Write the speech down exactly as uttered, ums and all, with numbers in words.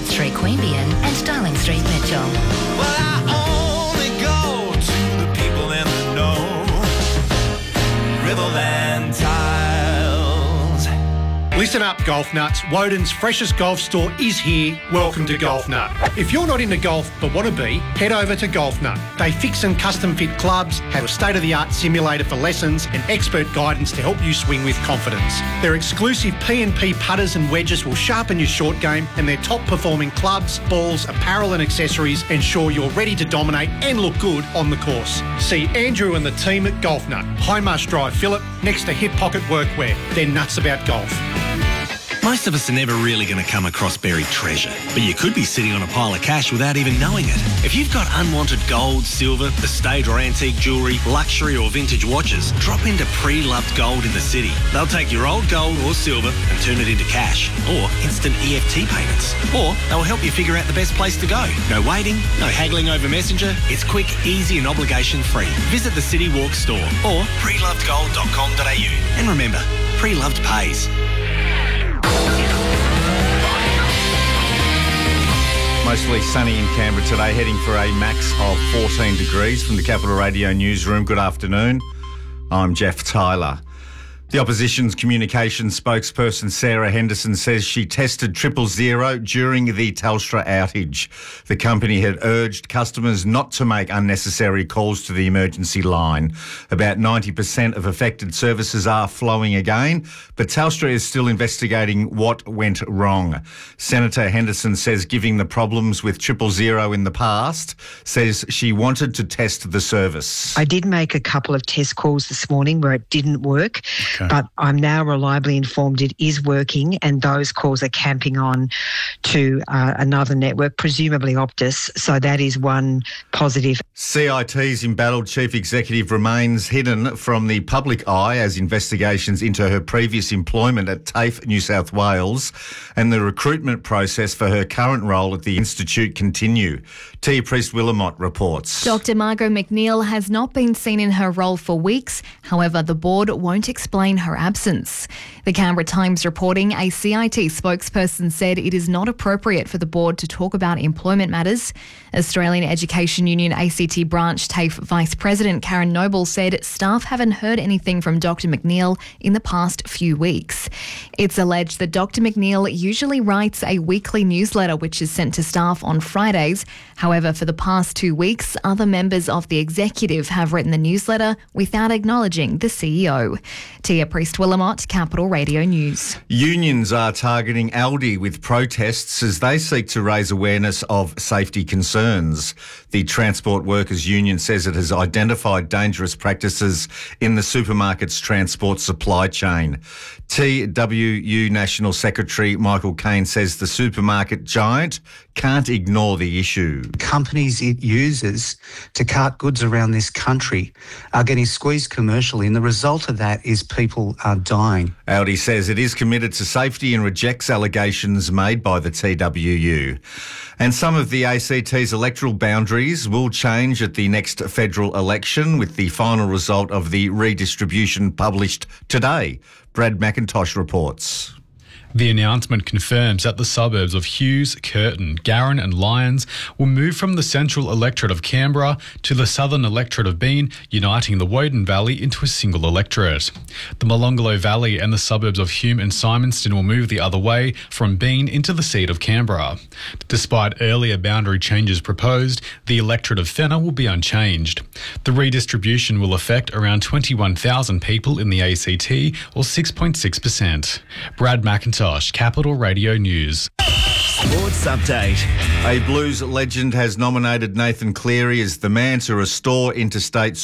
Bedford Street, Queanbeyan and Darling Street, Mitchell. Well, I only go to the people in the know. Riverland Tiles. Listen up, golf nuts. Woden's freshest golf store is here. Welcome to Golf Nut. If you're not into golf but want to be, head over to Golf Nut. They fix and custom fit clubs, have a state-of-the-art simulator for lessons and expert guidance to help you swing with confidence. Their exclusive P and P putters and wedges will sharpen your short game, and their top-performing clubs, balls, apparel and accessories ensure you're ready to dominate and look good on the course. See Andrew and the team at Golf Nut, High Marsh Drive, Phillip, next to Hip Pocket Workwear. They're nuts about golf. Most of us are never really going to come across buried treasure, but you could be sitting on a pile of cash without even knowing it. If you've got unwanted gold, silver, estate or antique jewellery, luxury or vintage watches, drop into Pre-Loved Gold in the city. They'll take your old gold or silver and turn it into cash or instant E F T payments. Or they'll help you figure out the best place to go. No waiting, no haggling over Messenger. It's quick, easy and obligation free. Visit the City Walk store or pre loved gold dot com dot a u. And remember, Pre-Loved pays. Mostly sunny in Canberra today, heading for a max of fourteen degrees from the Capital Radio newsroom. Good afternoon. I'm Jeff Tyler. The opposition's communications spokesperson Sarah Henderson says she tested triple zero during the Telstra outage. The company had urged customers not to make unnecessary calls to the emergency line. About ninety percent of affected services are flowing again, but Telstra is still investigating what went wrong. Senator Henderson says giving the problems with triple zero in the past, says she wanted to test the service. I did make a couple of test calls this morning where it didn't work. Okay. But I'm now reliably informed it is working, and those calls are camping on to uh, another network, presumably Optus. So that is one positive. C I T's embattled chief executive remains hidden from the public eye as investigations into her previous employment at TAFE New South Wales and the recruitment process for her current role at the Institute continue. Tia Priest-Willamott reports. Doctor Margot McNeil has not been seen in her role for weeks. However, the board won't explain her absence. The Canberra Times reporting a C I T spokesperson said it is not appropriate for the board to talk about employment matters. Australian Education Union A C T branch TAFE Vice President Karen Noble said staff haven't heard anything from Doctor McNeil in the past few weeks. It's alleged that Doctor McNeil usually writes a weekly newsletter which is sent to staff on Fridays. However, for the past two weeks, other members of the executive have written the newsletter without acknowledging the C E O. Tia Priest-Willamott, Capital Radio News. Unions are targeting Aldi with protests as they seek to raise awareness of safety concerns. The Transport Workers Union says it has identified dangerous practices in the supermarket's transport supply chain. T W U National Secretary Michael Caine says the supermarket giant can't ignore the issue. Companies it uses to cart goods around this country are getting squeezed commercially, and the result of that is people are dying. Aldi says it is committed to safety and rejects allegations made by the T W U. And some of the A C T's electoral boundaries will change at the next federal election, with the final result of the redistribution published today. Brad McIntosh reports. The announcement confirms that the suburbs of Hughes, Curtin, Garran and Lyons will move from the central electorate of Canberra to the southern electorate of Bean, uniting the Woden Valley into a single electorate. The Molonglo Valley and the suburbs of Hume and Simonston will move the other way from Bean into the seat of Canberra. Despite earlier boundary changes proposed, the electorate of Fenner will be unchanged. The redistribution will affect around twenty-one thousand people in the A C T, or six point six percent. Brad McIntosh, Capital Radio News. Sports Update. A Blues legend has nominated Nathan Cleary as the man to restore interstate